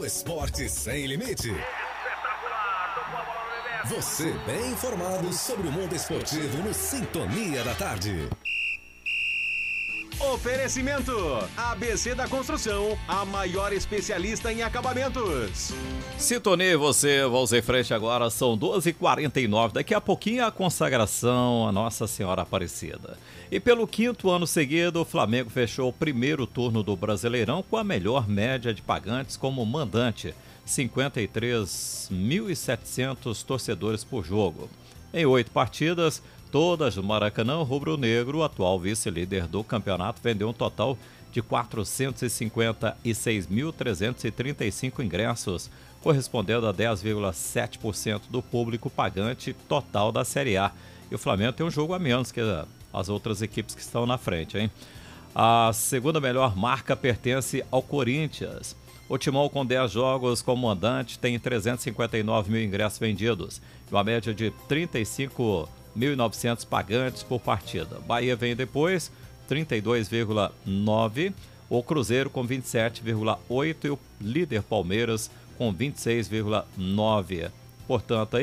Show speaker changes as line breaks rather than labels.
O esporte sem limite. Você bem informado sobre o mundo esportivo no Sintonia da Tarde.
Oferecimento ABC da Construção, a maior especialista em acabamentos.
Sintonia, vamos em frente agora, são 12h49, daqui a pouquinho a consagração a Nossa Senhora Aparecida. E pelo 5º ano seguido, o Flamengo fechou o primeiro turno do Brasileirão com a melhor média de pagantes como mandante, 53.700 torcedores por jogo. Em 8 partidas, todas no Maracanã, o rubro-negro, o atual vice-líder do campeonato, vendeu um total de 456.335 ingressos, correspondendo a 10,7% do público pagante total da Série A. E o Flamengo tem um jogo a menos que as outras equipes que estão na frente, hein? A segunda melhor marca pertence ao Corinthians. O Timão, com 10 jogos como mandante, tem 359 mil ingressos vendidos, uma média de 35.900 pagantes por partida. Bahia vem depois, 32,9. O Cruzeiro com 27,8 e o líder Palmeiras com 26,9. Portanto,